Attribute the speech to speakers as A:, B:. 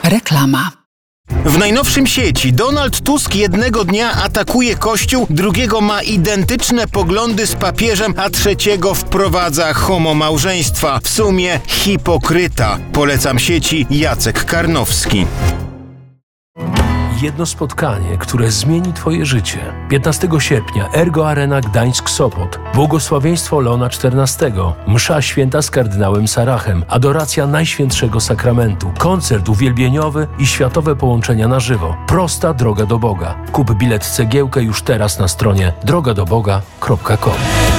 A: Reklama.
B: W najnowszym sieci Donald Tusk jednego dnia atakuje Kościół, drugiego ma identyczne poglądy z papieżem, a trzeciego wprowadza homomałżeństwa. W sumie hipokryta. Polecam sieci Jacek Karnowski.
C: Jedno spotkanie, które zmieni Twoje życie. 15 sierpnia Ergo Arena Gdańsk-Sopot. Błogosławieństwo Leona XIV. Msza święta z kardynałem Sarachem. Adoracja Najświętszego Sakramentu. Koncert uwielbieniowy i światowe połączenia na żywo. Prosta droga do Boga. Kup bilet cegiełkę już teraz na stronie drogadoboga.com.